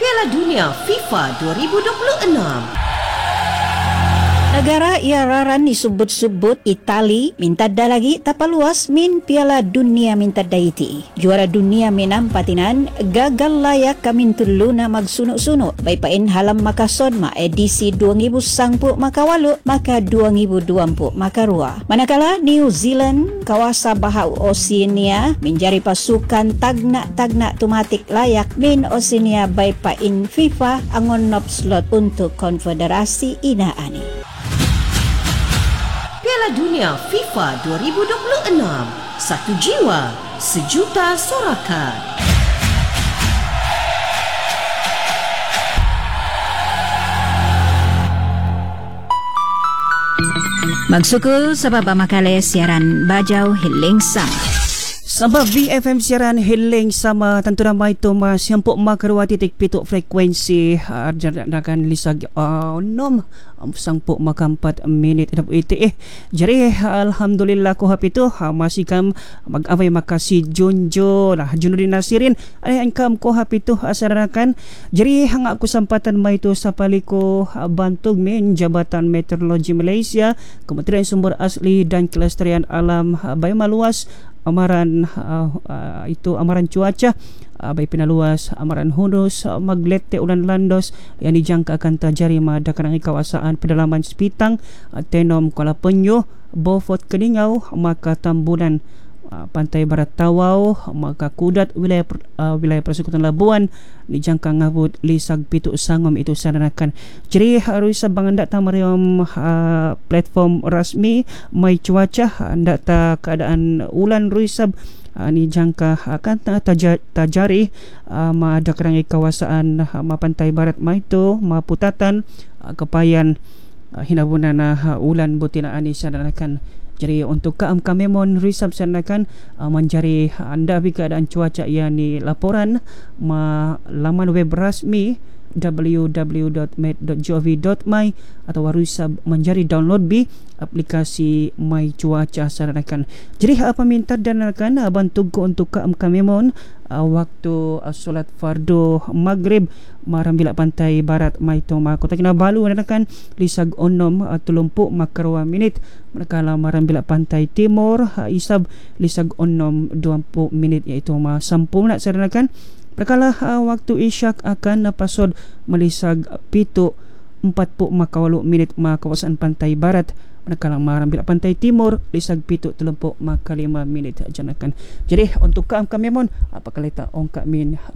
Piala Dunia FIFA 2026. Negara Iararan disebut-sebut Itali minta dah lagi tapaluas min Piala Dunia minta daiti. Juara dunia minam patinan gagal layak kamin telu na magsunok-sunok. Baipain halam makason ma edisi 2010 makawalu maka 2020 makarua. Manakala New Zealand kawasa bahau Oceania menjadi pasukan tagnak tumatik layak min Oceania baipain FIFA angon nop slot untuk konfederasi inaani. Piala Dunia FIFA 2026. Satu jiwa, sejuta sorakan. Magsukul sabab makale siaran Bajau Hiling Sama. Sabab VFM siaran hiling sama tentu ramai itu mas yampuk makarwa titik pituk frekuensi arjanakan lisag nom sangpuk maka 4 minit dapat itu jadi alhamdulillah ko hap itu masih kam magaway makasi Junjo lah Junudin Nasirin ay angkam ko hap itu asarakan jadi hang aku sempatan mai itu sa paliko bantug min Jabatan Meteorologi Malaysia Kementerian Sumber Asli dan Kelestarian Alam bay maluas amaran itu amaran cuaca bay pinaluas amaran hunus maglete ulan landos yang dijangka akan terjadi pada kanang kawasan pedalaman Sepitang Tenom Kuala Penyu Beaufort Keningau maka Tambunan Pantai Barat Tawau maka Kudat wilayah Persekutuan Labuan dijangka ngabut lisag pitu sangom itu sananakan jadi harus sabangan data mariam platform rasmi mai cuaca data keadaan ulan ruisab ni jangka akan tajari ada kerangi kawasan Pantai Barat Maito Maputatan Kepayan hinabunan ulan butina ani sananakan. Jadi untuk kamemon risab sanakan mencari anda keadaan cuaca yang ni laporan laman web rasmi www.met.gov.my atau risab menjadi download aplikasi My Cuaca sanakan. Jadi apa minta dan akan bantu untuk kamemon waktu solat fardu maghrib marambila Pantai Barat Maitoma Kota Kinabalu anakan lisag onom tulumpu makarwa minit manakala marambila Pantai Timur isab lisag onom 20 minit iaitu 10 na saranakan perkala waktu isyak akan napasod malisag pitu 40 makawalu minit kawasan Pantai Barat manakala marambila Pantai Timur lisag pitu 30 maka 5 minit janakan. Jadi untuk kami mon apa kalita ong kamin